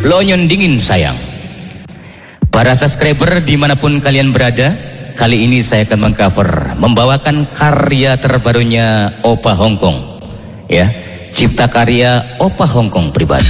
Lonyon Dingin Sayang. Para subscriber dimanapun kalian berada, kali ini saya akan membawakan karya terbarunya Opa Hongkong, ya, cipta karya Opa Hongkong pribadi.